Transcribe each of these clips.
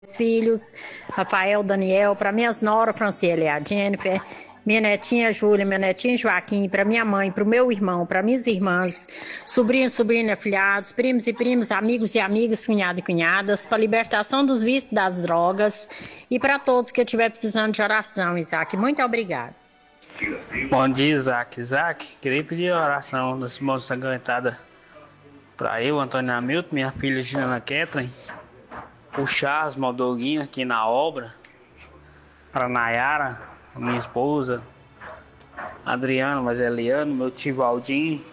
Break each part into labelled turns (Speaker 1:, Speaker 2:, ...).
Speaker 1: filhos, Rafael, Daniel, para minhas noras, Franciele e a Jennifer, minha netinha Júlia, meu netinho Joaquim, para minha mãe, para o meu irmão, para minhas irmãs, sobrinhos, sobrinhas, afilhados, primos e primos, amigos e amigas, cunhados e cunhadas, para a libertação dos vícios das drogas e para todos que estiver precisando de oração, Isaac. Muito obrigada.
Speaker 2: Bom dia, Isaac. Isaac, queria pedir a oração das mãos sangrentadas para eu, Antônio Hamilton, minha filha Juliana Kathleen, puxar as Maldoguinhas aqui na obra, para Nayara, minha esposa, Adriano, mas Eliano, meu tio Valdim,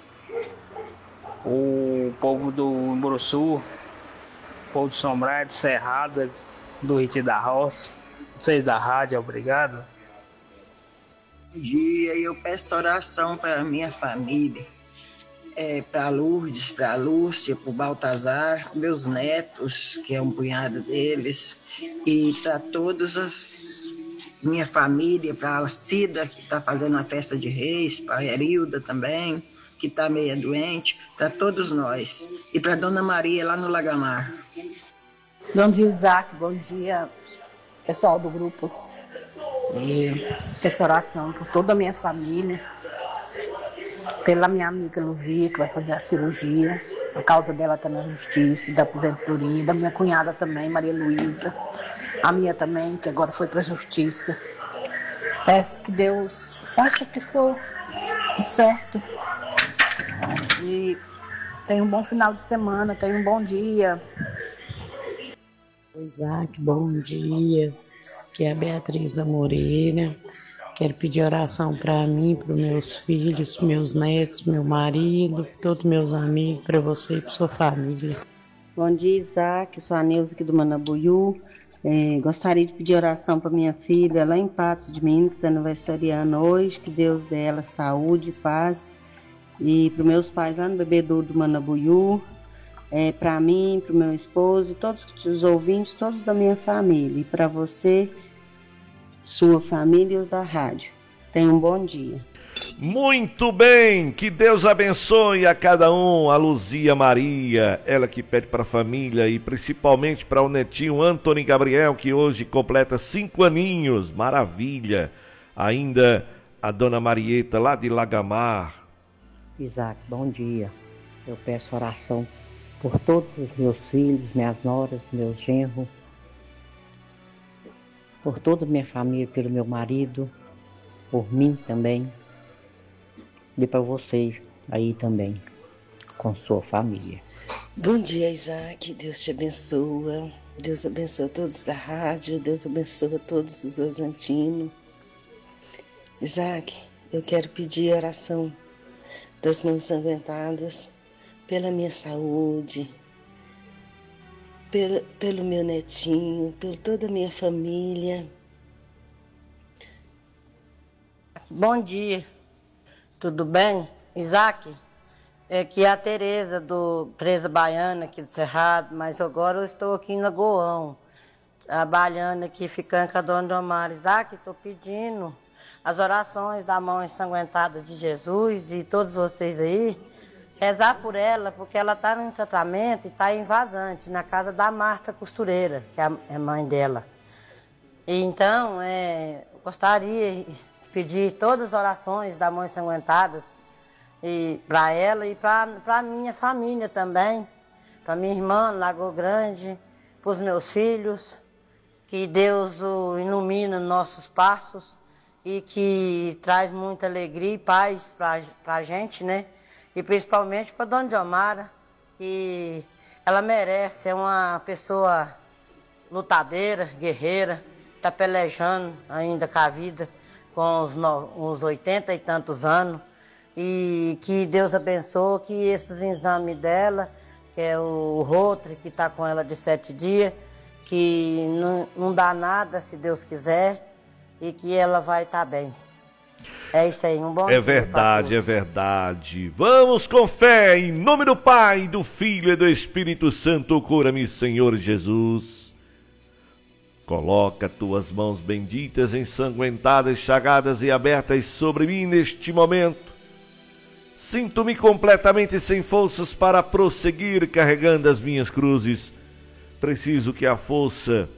Speaker 2: o povo do Imburuçu, o povo do Sombrado, Cerrado, do Riti da Roça, vocês da rádio, obrigado.
Speaker 3: Bom dia, eu peço oração para minha família, para Lourdes, para Lúcia, para o Baltazar, meus netos, que é um punhado deles, e para todas minha família, para a Cida, que está fazendo a festa de Reis, para a Erilda também, que está meia doente, para todos nós, e para Dona Maria lá no Lagamar.
Speaker 4: Bom dia, Isaac, bom dia, pessoal do grupo. E peço oração por toda a minha família, pela minha amiga Luzia, que vai fazer a cirurgia. A causa dela está na justiça, da aposentadoria, da minha cunhada também, Maria Luísa. A minha também, que agora foi para a justiça. Peço que Deus faça o que for certo. E tenha um bom final de semana, tenha um bom dia.
Speaker 5: Isaac, bom dia. Aqui é a Beatriz da Moreira. Quero pedir oração para mim, para os meus filhos, meus netos, meu marido, todos meus amigos, para você e para sua família.
Speaker 6: Bom dia, Isaac. Sou a Neuza aqui do Manabuiú. Gostaria de pedir oração para minha filha lá em Patos de Minas, que está aniversariando hoje. Que Deus dê ela saúde, paz. E para os meus pais lá no Bebedouro do Manabuiú. Para mim, para o meu esposo, todos os ouvintes, todos da minha família. E para você, sua família e os da rádio. Tenha um bom dia.
Speaker 7: Muito bem, que Deus abençoe a cada um, a Luzia Maria, ela que pede para a família e principalmente para o netinho Antônio Gabriel, que hoje completa 5 aninhos, maravilha. Ainda a dona Marieta lá de Lagamar.
Speaker 8: Isaac, bom dia. Eu peço oração por todos os meus filhos, minhas noras, meus genros, por toda a minha família, pelo meu marido, por mim também. E para vocês aí também, com sua família.
Speaker 9: Bom dia, Isaac. Deus te abençoa. Deus abençoa todos da rádio. Deus abençoa todos os osantinos. Isaac, eu quero pedir oração das mãos ensanguentadas pela minha saúde, pelo meu netinho, por toda a minha família.
Speaker 4: Bom dia. Tudo bem? Isaac, aqui é a Tereza, do Presa Baiana, aqui do Cerrado, mas agora eu estou aqui em Lagoão, trabalhando aqui, ficando com a dona Domara. Isaac, estou pedindo as orações da mão ensanguentada de Jesus e todos vocês aí, rezar por ela, porque ela está em tratamento e está em Vazante, na casa da Marta Costureira, que é a mãe dela. E então, eu gostaria pedir todas as orações da mão ensanguentadas para ela e para a minha família também, para minha irmã, Lagoa Grande, para os meus filhos, que Deus ilumina nossos passos e que traz muita alegria e paz para a gente, né? E principalmente para a dona Diomara, que ela merece, é uma pessoa lutadeira, guerreira, está pelejando ainda com a vida, com uns 80 e tantos anos, e que Deus abençoe, que esses exames dela, que é o Rotre, que está com ela de 7 dias, que não dá nada, se Deus quiser, e que ela vai estar bem. É isso aí, um bom dia.
Speaker 7: É verdade, é verdade. Vamos com fé, em nome do Pai, do Filho e do Espírito Santo, cura-me, Senhor Jesus. Coloca tuas mãos benditas, ensanguentadas, chagadas e abertas sobre mim neste momento. Sinto-me completamente sem forças para prosseguir carregando as minhas cruzes. Preciso que a força